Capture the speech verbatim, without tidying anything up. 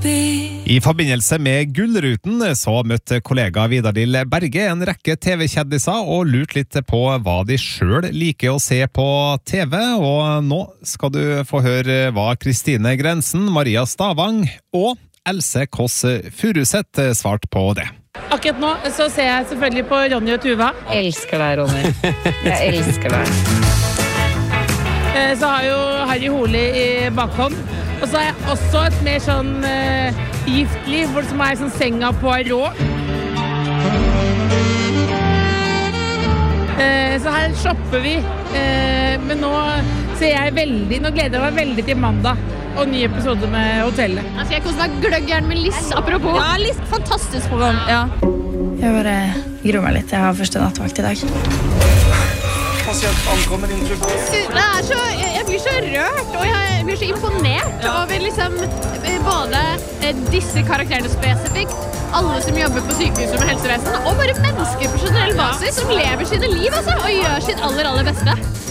I forbindelse med Gullruten så møtte kollega Vidar-Lill Berge en rekke T V-kjeddiser og lurt litt på hva de selv liker å se på T V, og nå skal du få høre hva Kristine Grensen, Maria Stavang og Else Kåss Furuseth svart på det. Akkurat nå så ser jeg selvfølgelig på Ronny og Tuva. Jeg elsker deg, Ronny. Jeg elsker deg. Så har jo Harry Hole i bakhånd. Og så har jeg også et mer sånn uh, giftliv, hvor som er sånn senga på rå. Uh, så her shopper vi. Uh, men nå ser jeg veldig, nå gleder jeg meg veldig til mandag. Og ny episode med hotellet. Jeg skal kose meg gløggjern med Liss, apropos. Ja, Liss, fantastisk program. Ja. Jeg bare gruer meg litt. Jeg har første nattvakt i dag. Pasient ankommer inntrykk. Det er så, jeg blir så rørt, og jeg blir så imponert ja. over liksom, både disse karakterene spesifikt, alle som jobber på sykehus med helsevesen, og bare mennesker på generell basis som lever sine liv altså, og gjør sitt aller, aller beste.